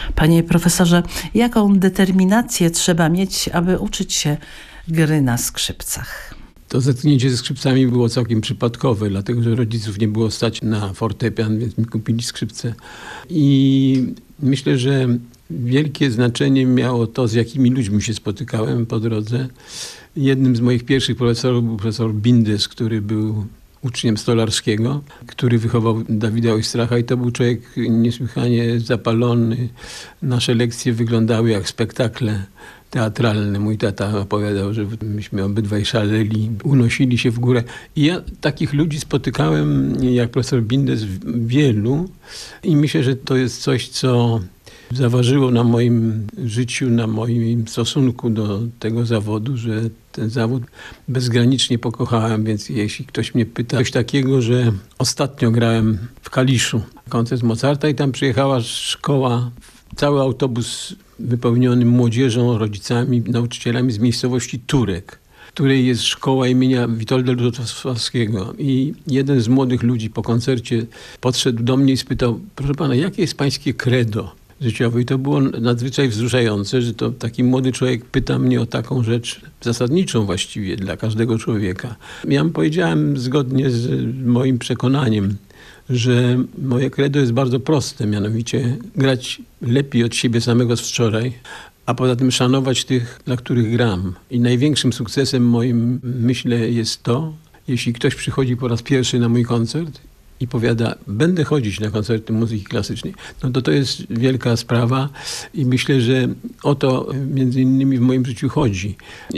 Panie profesorze, jaką determinację trzeba mieć, aby uczyć się gry na skrzypcach? To zetknięcie ze skrzypcami było całkiem przypadkowe, dlatego że rodziców nie było stać na fortepian, więc mi kupili skrzypce. I myślę, że wielkie znaczenie miało to, z jakimi ludźmi się spotykałem po drodze. Jednym z moich pierwszych profesorów był profesor Bindes, który był uczniem Stolarskiego, który wychował Dawida Oistracha i to był człowiek niesłychanie zapalony. Nasze lekcje wyglądały jak spektakle teatralne. Mój tata opowiadał, że myśmy obydwaj szaleli, unosili się w górę. I ja takich ludzi spotykałem, jak profesor Bindes, wielu i myślę, że to jest coś, co zaważyło na moim życiu, na moim stosunku do tego zawodu, że ten zawód bezgranicznie pokochałem, więc jeśli ktoś mnie pyta, coś takiego, że ostatnio grałem w Kaliszu, koncert Mozarta i tam przyjechała szkoła, cały autobus wypełniony młodzieżą, rodzicami, nauczycielami z miejscowości Turek, w której jest szkoła imienia Witolda Ludwowskiego. I jeden z młodych ludzi po koncercie podszedł do mnie i spytał: proszę pana, jakie jest pańskie credo życiowe? I to było nadzwyczaj wzruszające, że to taki młody człowiek pyta mnie o taką rzecz zasadniczą właściwie dla każdego człowieka. Ja mu powiedziałem zgodnie z moim przekonaniem, że moje credo jest bardzo proste, mianowicie grać lepiej od siebie samego z wczoraj, a poza tym szanować tych, dla których gram. I największym sukcesem moim, myślę, jest to, jeśli ktoś przychodzi po raz pierwszy na mój koncert i powiada: będę chodzić na koncerty muzyki klasycznej, no to jest wielka sprawa i myślę, że o to między innymi w moim życiu chodzi.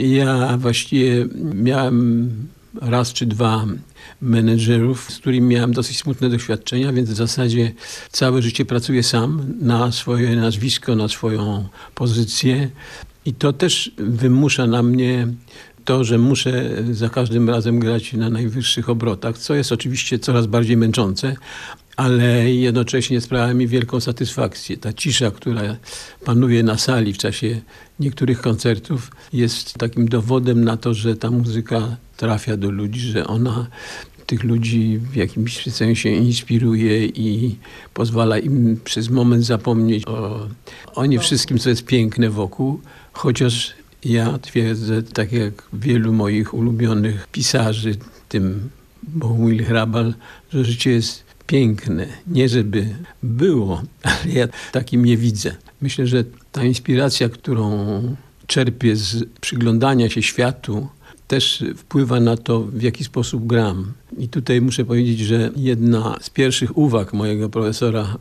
Ja właściwie miałem raz czy dwa menedżerów, z którymi miałem dosyć smutne doświadczenia, więc w zasadzie całe życie pracuję sam na swoje nazwisko, na swoją pozycję i to też wymusza na mnie to, że muszę za każdym razem grać na najwyższych obrotach, co jest oczywiście coraz bardziej męczące, ale jednocześnie sprawia mi wielką satysfakcję. Ta cisza, która panuje na sali w czasie niektórych koncertów, jest takim dowodem na to, że ta muzyka trafia do ludzi, że ona tych ludzi w jakimś sensie inspiruje i pozwala im przez moment zapomnieć o nie wszystkim, co jest piękne wokół, chociaż ja twierdzę, tak jak wielu moich ulubionych pisarzy, tym Bohumil Hrabal, że życie jest piękne. Nie żeby było, ale ja takim je widzę. Myślę, że ta inspiracja, którą czerpię z przyglądania się światu, też wpływa na to, w jaki sposób gram. I tutaj muszę powiedzieć, że jedna z pierwszych uwag mojego profesora